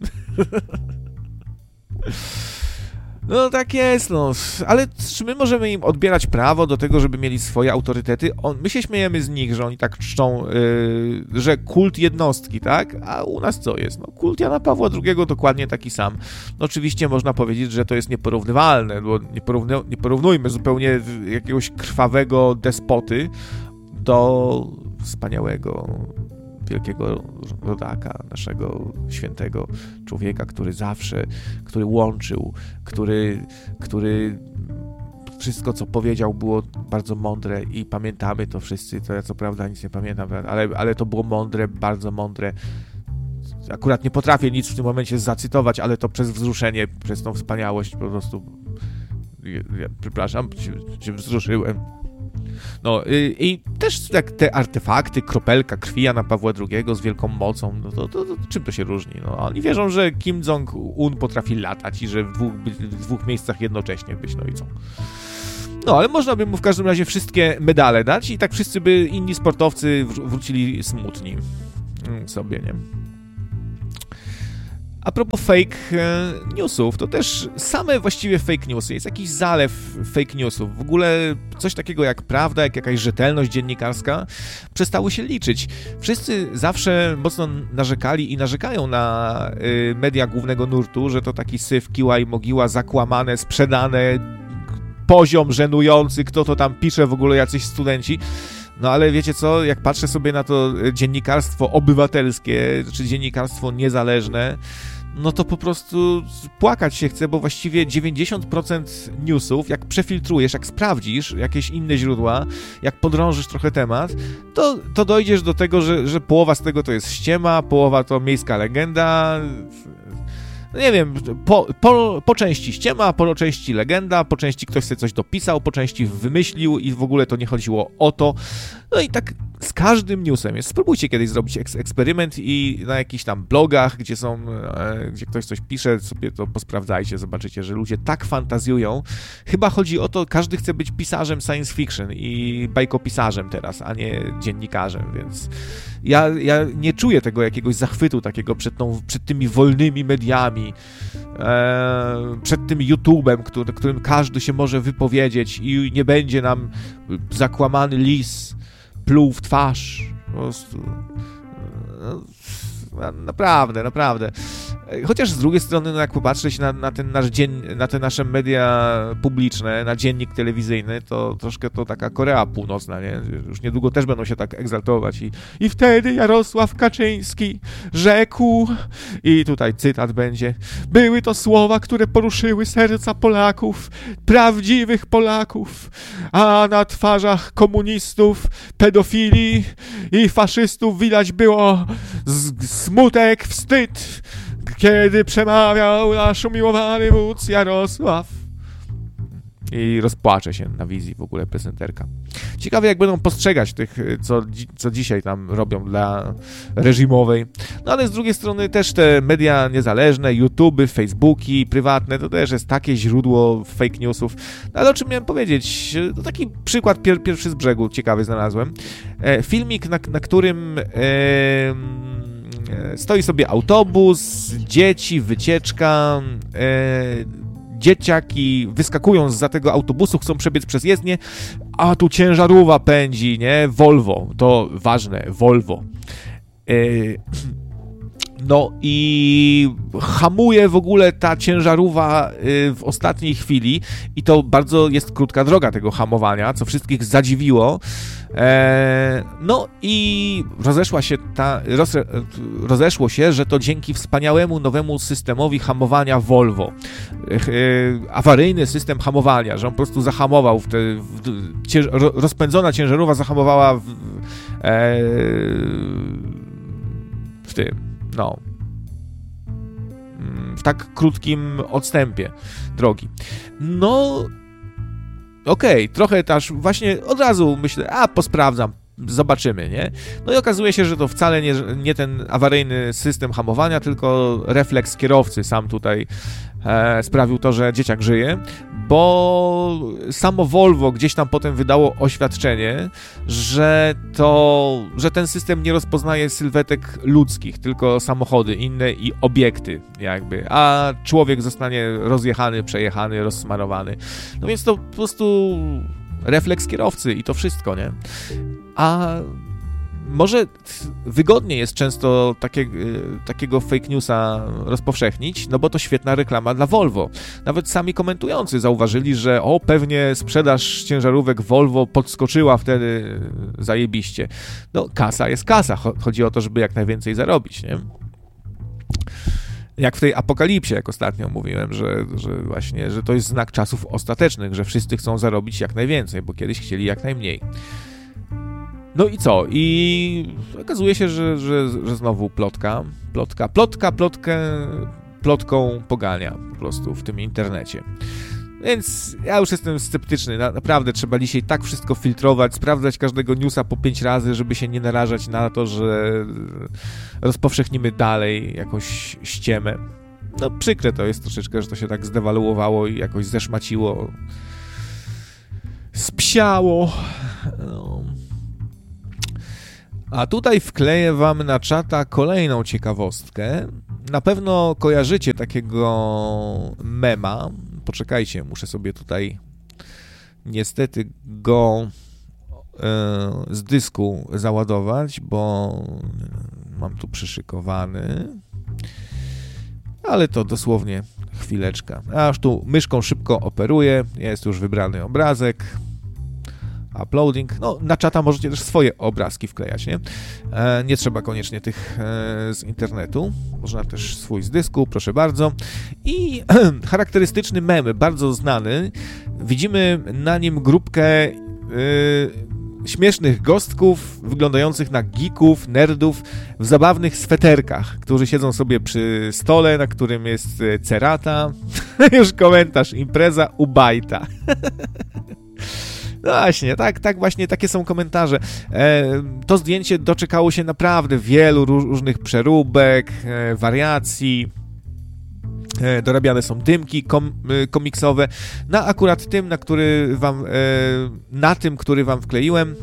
No tak jest, no. Ale czy my możemy im odbierać prawo do tego, żeby mieli swoje autorytety? On, my się śmiejemy z nich, że oni tak czczą, yy, że kult jednostki, tak? A u nas co jest? No, kult Jana Pawła drugiego dokładnie taki sam. No, oczywiście można powiedzieć, że to jest nieporównywalne, bo nie, porównu- nie porównujmy zupełnie jakiegoś krwawego despoty do wspaniałego, wielkiego rodaka, naszego świętego człowieka, który zawsze, który łączył, który, który wszystko, co powiedział, było bardzo mądre i pamiętamy to wszyscy. To ja co prawda nic nie pamiętam, ale, ale to było mądre, bardzo mądre. Akurat nie potrafię nic w tym momencie zacytować, ale to przez wzruszenie, przez tą wspaniałość po prostu... Ja, przepraszam, się, się wzruszyłem. No i, i też jak te artefakty, kropelka krwi Jana Pawła drugiego z wielką mocą, no to, to, to czym to się różni? No, oni wierzą, że Kim Jong-un potrafi latać i że w dwóch, w dwóch miejscach jednocześnie być, no i co? No, ale można by mu w każdym razie wszystkie medale dać i tak wszyscy by inni sportowcy wr- wrócili smutni sobie, nie? A propos fake newsów, to też same właściwie fake newsy, jest jakiś zalew fake newsów. W ogóle coś takiego jak prawda, jak jakaś rzetelność dziennikarska przestały się liczyć. Wszyscy zawsze mocno narzekali i narzekają na y, media głównego nurtu, że to taki syf, kiła i mogiła, zakłamane, sprzedane, poziom żenujący, kto to tam pisze, w ogóle jacyś studenci. No ale wiecie co, jak patrzę sobie na to dziennikarstwo obywatelskie, czy dziennikarstwo niezależne, no to po prostu płakać się chce, bo właściwie dziewięćdziesiąt procent newsów, jak przefiltrujesz, jak sprawdzisz jakieś inne źródła, jak podrążysz trochę temat, to, to dojdziesz do tego, że, że połowa z tego to jest ściema, połowa to miejska legenda... No nie wiem, po, po, po części ściema, po części legenda, po części ktoś sobie coś dopisał, po części wymyślił i w ogóle to nie chodziło o to. No i tak z każdym newsem jest. Spróbujcie kiedyś zrobić eks- eksperyment i na jakichś tam blogach, gdzie są, e, gdzie ktoś coś pisze, sobie to posprawdzajcie, zobaczycie, że ludzie tak fantazjują. Chyba chodzi o to, każdy chce być pisarzem science fiction i bajkopisarzem teraz, a nie dziennikarzem, więc ja, ja nie czuję tego jakiegoś zachwytu takiego przed, tą, przed tymi wolnymi mediami, e, przed tym YouTube'em, który, którym każdy się może wypowiedzieć i nie będzie nam zakłamany lis pluł w twarz. Po prostu. No, naprawdę, naprawdę. Chociaż z drugiej strony, no jak popatrzeć na, na, ten nasz dzień, na te nasze media publiczne, na dziennik telewizyjny, to troszkę to taka Korea Północna, nie? Już niedługo też będą się tak egzaltować. I, i wtedy Jarosław Kaczyński rzekł, i tutaj cytat będzie, były to słowa, które poruszyły serca Polaków, prawdziwych Polaków, a na twarzach komunistów, pedofili i faszystów widać było z- smutek, wstyd, kiedy przemawiał nasz umiłowany wódz Jarosław. I rozpłacze się na wizji w ogóle prezenterka. Ciekawe, jak będą postrzegać tych, co, co dzisiaj tam robią dla reżimowej. No ale z drugiej strony też te media niezależne, YouTube'y, Facebooki, prywatne, to też jest takie źródło fake newsów. No ale o czym miałem powiedzieć? To taki przykład pier- pierwszy z brzegu ciekawy znalazłem. E, filmik, na, na którym... E, stoi sobie autobus, dzieci, wycieczka, e, dzieciaki wyskakują zza tego autobusu, chcą przebiec przez jezdnię, a tu ciężarówka pędzi, nie? Volvo, to ważne, Volvo. E, no i hamuje w ogóle ta ciężarówka w ostatniej chwili i to bardzo jest krótka droga tego hamowania, co wszystkich zadziwiło. Eee, no i rozeszła się ta, roz, rozeszło się, że to dzięki wspaniałemu nowemu systemowi hamowania Volvo. Eee, awaryjny system hamowania, że on po prostu zahamował, w te, w, cięż, rozpędzona ciężarówka zahamowała w, eee, w tym, no, w tak krótkim odstępie drogi. No, okej, okay, trochę też właśnie od razu myślę, a posprawdzam, zobaczymy, nie? No i okazuje się, że to wcale nie, nie ten awaryjny system hamowania, tylko refleks kierowcy sam tutaj e, sprawił to, że dzieciak żyje, bo samo Volvo gdzieś tam potem wydało oświadczenie, że to, że ten system nie rozpoznaje sylwetek ludzkich, tylko samochody inne i obiekty jakby, a człowiek zostanie rozjechany, przejechany, rozsmarowany. No więc to po prostu refleks kierowcy i to wszystko, nie? A może wygodnie jest często takie, takiego fake newsa rozpowszechnić, no bo to świetna reklama dla Volvo. Nawet sami komentujący zauważyli, że o, pewnie sprzedaż ciężarówek Volvo podskoczyła wtedy zajebiście. No, kasa jest kasa. Chodzi o to, żeby jak najwięcej zarobić, nie? Jak w tej apokalipsie, jak ostatnio mówiłem, że, że właśnie, że to jest znak czasów ostatecznych, że wszyscy chcą zarobić jak najwięcej, bo kiedyś chcieli jak najmniej. No i co? I okazuje się, że, że, że znowu plotka, plotka, plotka, plotkę, plotką pogania po prostu w tym internecie. Więc ja już jestem sceptyczny, Na, naprawdę trzeba dzisiaj tak wszystko filtrować, sprawdzać każdego newsa po pięć razy, żeby się nie narażać na to, że rozpowszechnimy dalej jakąś ściemę. No przykre to jest troszeczkę, że to się tak zdewaluowało i jakoś zeszmaciło, spsiało. No. A tutaj wkleję wam na czata kolejną ciekawostkę. Na pewno kojarzycie takiego mema. Poczekajcie, muszę sobie tutaj niestety go e, z dysku załadować, bo mam tu przyszykowany. Ale to dosłownie chwileczka. Aż tu myszką szybko operuję. Jest już wybrany obrazek. Uploading. No, na czata możecie też swoje obrazki wklejać, nie? E, nie trzeba koniecznie tych e, z internetu. Można też swój z dysku, proszę bardzo. I charakterystyczny mem, bardzo znany. Widzimy na nim grupkę e, śmiesznych gostków wyglądających na geeków, nerdów w zabawnych sweterkach, którzy siedzą sobie przy stole, na którym jest cerata. Już komentarz. Impreza u bajta. No właśnie, tak, tak właśnie, takie są komentarze. E, to zdjęcie doczekało się naprawdę wielu różnych przeróbek, e, wariacji. E, dorabiane są dymki kom, e, komiksowe. Na akurat tym, na który wam, e, na tym, który wam wkleiłem,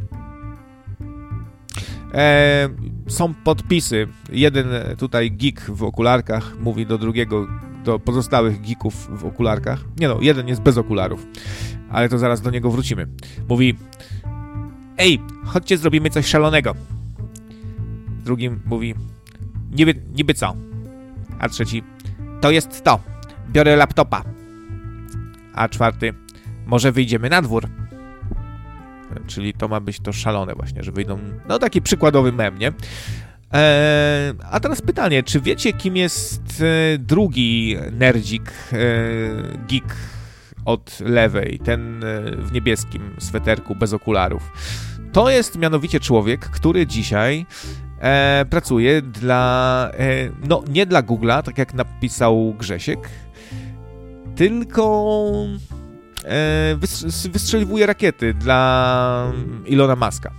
e, są podpisy. Jeden tutaj geek w okularkach mówi do drugiego, do pozostałych geeków w okularkach. Nie no, jeden jest bez okularów. Ale to zaraz do niego wrócimy. Mówi: ej, chodźcie, zrobimy coś szalonego. Drugim mówi: niby, niby co? A trzeci: to jest to. Biorę laptopa. A czwarty: może wyjdziemy na dwór. Czyli to ma być to szalone właśnie, że wyjdą... No taki przykładowy mem, nie? Eee, a teraz pytanie, czy wiecie, kim jest e, drugi nerdzik, e, geek od lewej, ten w niebieskim sweterku bez okularów? To jest mianowicie człowiek, który dzisiaj e, pracuje dla, e, no nie dla Google'a, tak jak napisał Grzesiek, tylko e, wystr- wystrzeliwuje rakiety dla Ilona Muska.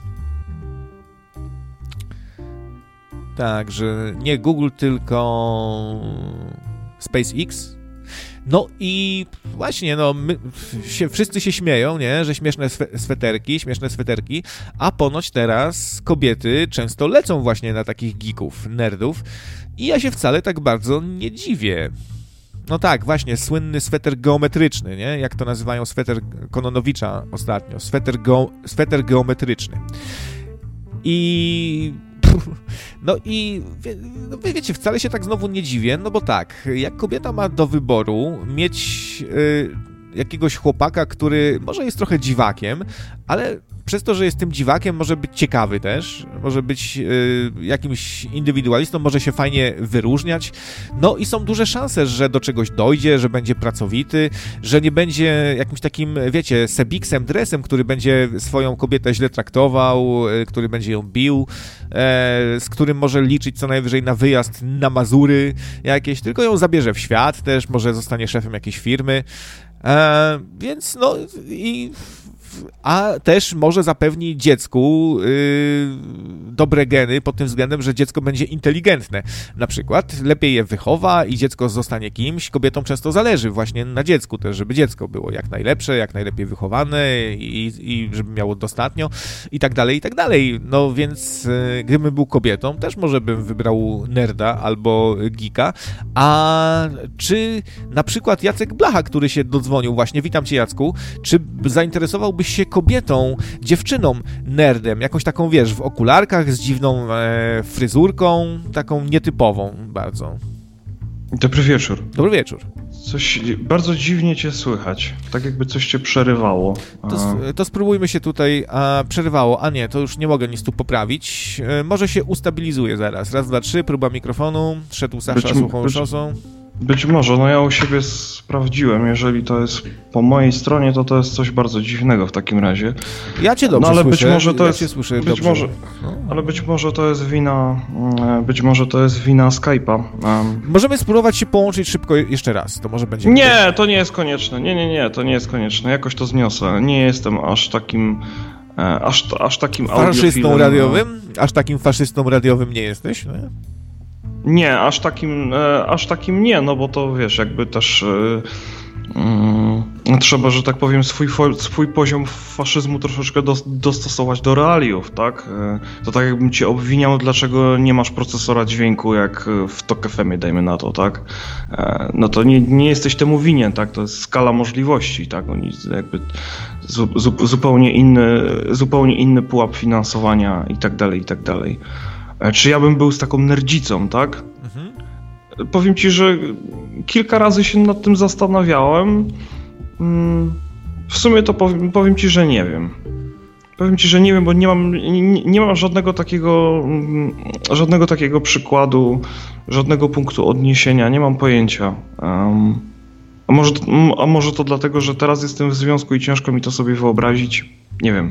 Tak, że nie Google, tylko SpaceX. No i właśnie, no, my, się, wszyscy się śmieją, nie, że śmieszne swe, sweterki, śmieszne sweterki, a ponoć teraz kobiety często lecą właśnie na takich geeków, nerdów i ja się wcale tak bardzo nie dziwię. No tak, właśnie, słynny sweter geometryczny, nie, jak to nazywają sweter Kononowicza ostatnio, sweter, go, sweter geometryczny. I... No i wie, no wy wiecie, wcale się tak znowu nie dziwię, no bo tak, jak kobieta ma do wyboru mieć y, jakiegoś chłopaka, który może jest trochę dziwakiem, ale przez to, że jest tym dziwakiem, może być ciekawy też, może być y, jakimś indywidualistą, może się fajnie wyróżniać, no i są duże szanse, że do czegoś dojdzie, że będzie pracowity, że nie będzie jakimś takim, wiecie, sebiksem, dresem, który będzie swoją kobietę źle traktował, y, który będzie ją bił, y, z którym może liczyć co najwyżej na wyjazd na Mazury jakieś, tylko ją zabierze w świat też, może zostanie szefem jakiejś firmy, e, więc no i... A też może zapewni dziecku yy, dobre geny pod tym względem, że dziecko będzie inteligentne. Na przykład lepiej je wychowa i dziecko zostanie kimś. Kobietom często zależy właśnie na dziecku też, żeby dziecko było jak najlepsze, jak najlepiej wychowane i, i żeby miało dostatnio i tak dalej, i tak dalej. No więc yy, gdybym był kobietą, też może bym wybrał nerda albo geeka. A czy na przykład Jacek Blacha, który się dodzwonił właśnie, witam cię Jacku, czy zainteresowałbyś się kobietą, dziewczyną, nerdem, jakąś taką, wiesz, w okularkach, z dziwną e, fryzurką, taką nietypową bardzo. Dobry wieczór. Dobry wieczór. Coś bardzo dziwnie cię słychać, tak jakby coś cię przerywało. To, to spróbujmy się tutaj, a przerywało, a nie, to już nie mogę nic tu poprawić. E, może się ustabilizuje zaraz. Raz, dwa, trzy, próba mikrofonu, szedł Sasza suchą szosą. Być może, no ja u siebie sprawdziłem, jeżeli to jest po mojej stronie, to to jest coś bardzo dziwnego w takim razie. Ja cię dobrze no, ale słyszę, być może to ja jest, cię słyszę być dobrze. Może, no. Ale być może to jest wina, być może to jest wina Skype'a. Um. Możemy spróbować się połączyć szybko jeszcze raz, to może będzie... Nie, to nie jest konieczne, nie, nie, nie, to nie jest konieczne, jakoś to zniosę, nie jestem aż takim, aż, aż takim faszystą audiofilem. radiowym? Aż takim faszystą radiowym nie jesteś? No? Nie, aż takim, e, aż takim nie, no bo to wiesz, jakby też e, e, trzeba, że tak powiem, swój, swój poziom faszyzmu troszeczkę do, dostosować do realiów, tak? E, to tak jakbym cię obwiniał, dlaczego nie masz procesora dźwięku jak w Tok F M ie, dajmy na to, tak? E, no to nie, nie jesteś temu winien, tak? To jest skala możliwości, tak? Oni jakby zu, zu, zupełnie inny, zupełnie inny pułap finansowania i tak dalej, i tak dalej. Czy ja bym był z taką nerdzicą, tak? Mhm. Powiem ci, że kilka razy się nad tym zastanawiałem. W sumie to powiem, powiem ci, że nie wiem. Powiem ci, że nie wiem, bo nie mam, nie, nie mam żadnego takiego, żadnego takiego przykładu, żadnego punktu odniesienia, nie mam pojęcia. Um, a, może to, a może to dlatego, że teraz jestem w związku i ciężko mi to sobie wyobrazić? Nie wiem.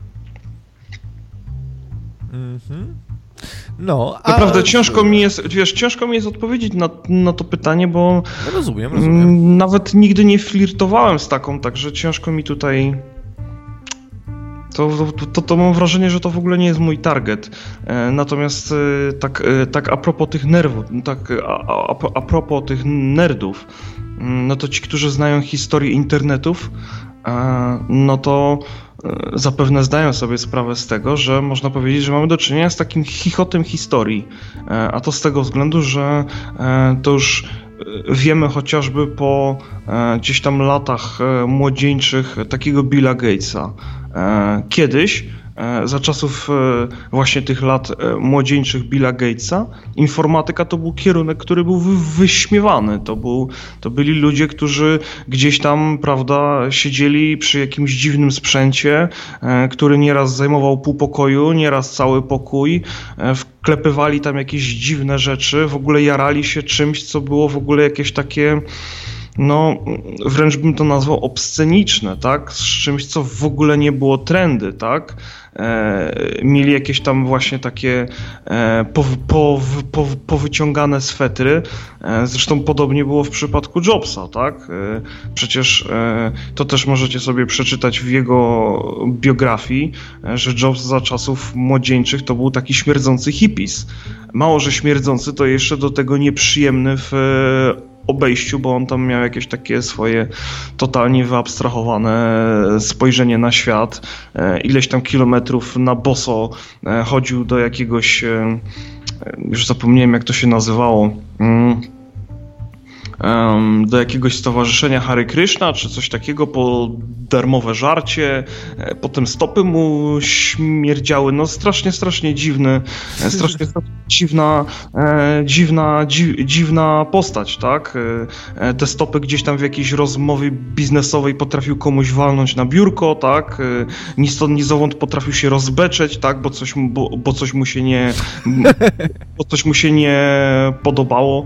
Mhm. No, a... Naprawdę ciężko mi jest, wiesz, ciężko mi jest odpowiedzieć na, na to pytanie, bo no rozumiem, rozumiem. Nawet nigdy nie flirtowałem z taką, także ciężko mi tutaj... To, to, to mam wrażenie, że to w ogóle nie jest mój target. Natomiast tak, tak a propos tych nerwów, tak a, a, a propos tych nerdów, no to ci, którzy znają historię internetów, no to zapewne zdają sobie sprawę z tego, że można powiedzieć, że mamy do czynienia z takim chichotem historii. A to z tego względu, że to już wiemy chociażby po gdzieś tam latach młodzieńczych takiego Billa Gatesa. Kiedyś, za czasów właśnie tych lat młodzieńczych Billa Gatesa, informatyka to był kierunek, który był wyśmiewany. To, był, to byli ludzie, którzy gdzieś tam, prawda, siedzieli przy jakimś dziwnym sprzęcie, który nieraz zajmował pół pokoju, nieraz cały pokój, wklepywali tam jakieś dziwne rzeczy, w ogóle jarali się czymś, co było w ogóle jakieś takie... no wręcz bym to nazwał obsceniczne, tak? Z czymś, co w ogóle nie było trendy, tak? E, mieli jakieś tam właśnie takie e, po, po, po, powyciągane swetry. E, zresztą podobnie było w przypadku Jobsa, tak? E, przecież e, to też możecie sobie przeczytać w jego biografii, e, że Jobs za czasów młodzieńczych to był taki śmierdzący hippies. Mało, że śmierdzący, to jeszcze do tego nieprzyjemny w obejściu, bo on tam miał jakieś takie swoje totalnie wyabstrahowane spojrzenie na świat. Ileś tam kilometrów na boso chodził do jakiegoś, już zapomniałem jak to się nazywało, do jakiegoś stowarzyszenia Hare Krishna, czy coś takiego, po darmowe żarcie, potem stopy mu śmierdziały, no strasznie, strasznie dziwny, strasznie, strasznie dziwna, dziwna, dzi, dziwna postać, tak? Te stopy gdzieś tam w jakiejś rozmowie biznesowej potrafił komuś walnąć na biurko, tak? Ni stąd, ni zowąd potrafił się rozbeczeć, tak? Bo coś, bo, bo coś mu się nie, bo coś mu się nie podobało.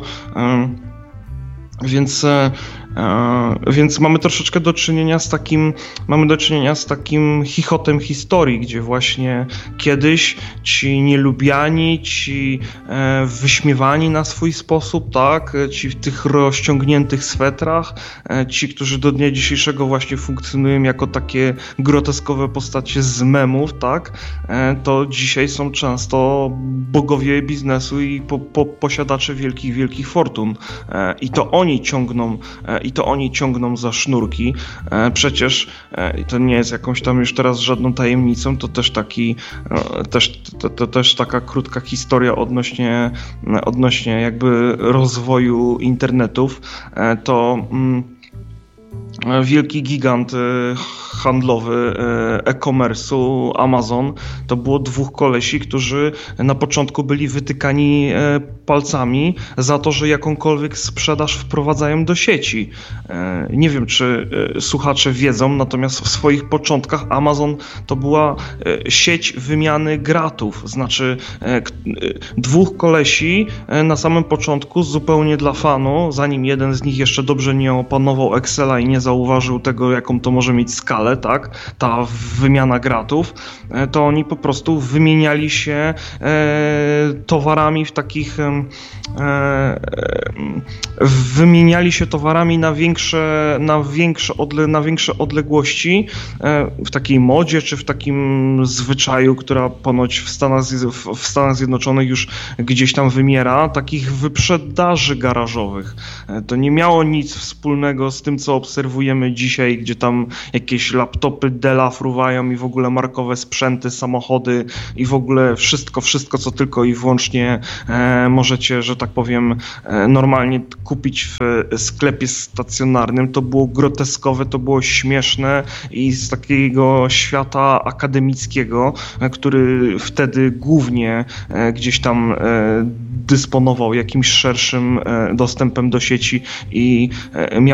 Więc, e, więc mamy troszeczkę do czynienia z takim, mamy do czynienia z takim chichotem historii, gdzie właśnie kiedyś ci nielubiani, ci e, wyśmiewani na swój sposób, tak, ci w tych rozciągniętych swetrach, e, ci, którzy do dnia dzisiejszego właśnie funkcjonują jako takie groteskowe postacie z memów, tak, e, to dzisiaj są często bogowie biznesu i po, po, posiadacze wielkich, wielkich fortun. E, I to oni ciągną, i to oni ciągną za sznurki. Przecież to nie jest jakąś tam już teraz żadną tajemnicą, to też taki, też, to, to też taka krótka historia odnośnie, odnośnie jakby rozwoju internetów. To mm, wielki gigant handlowy e-commerce'u Amazon, to było dwóch kolesi, którzy na początku byli wytykani palcami za to, że jakąkolwiek sprzedaż wprowadzają do sieci. Nie wiem, czy słuchacze wiedzą, natomiast w swoich początkach Amazon to była sieć wymiany gratów, znaczy dwóch kolesi na samym początku zupełnie dla fanu, zanim jeden z nich jeszcze dobrze nie opanował Excela i nie zauważył tego, jaką to może mieć skalę, tak, ta wymiana gratów, to oni po prostu wymieniali się towarami w takich wymieniali się towarami na większe, na większe, odle, na większe odległości w takiej modzie czy w takim zwyczaju, która ponoć w Stanach, w Stanach Zjednoczonych już gdzieś tam wymiera, takich wyprzedaży garażowych. To nie miało nic wspólnego z tym, co obserwujemy dzisiaj, gdzie tam jakieś laptopy Della fruwają i w ogóle markowe sprzęty, samochody i w ogóle wszystko, wszystko co tylko i wyłącznie e, możecie, że tak powiem, e, normalnie kupić w sklepie stacjonarnym. To było groteskowe, to było śmieszne i z takiego świata akademickiego, e, który wtedy głównie e, gdzieś tam e, dysponował jakimś szerszym e, dostępem do sieci i e, miał